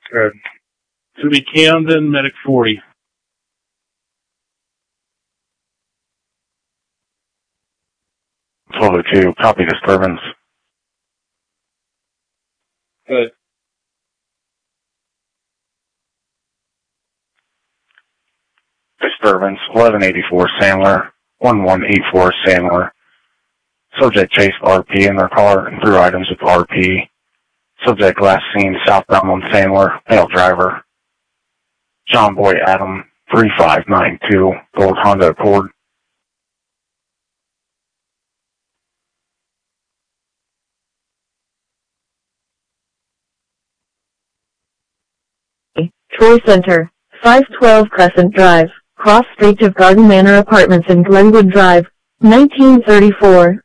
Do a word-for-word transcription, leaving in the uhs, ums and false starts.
Good. To be Camden, Medic forty. twelve oh two, copy disturbance. Good. Disturbance, eleven eighty-four Sandler, one one eight four Sandler. Subject chased R P in their car and threw items at the R P. Subject last seen southbound on Sandler, male driver. John Boy Adam, three five nine two, Gold Honda Accord. Troy Center, five twelve Crescent Drive, cross street of Garden Manor Apartments in Glenwood Drive, nineteen thirty-four.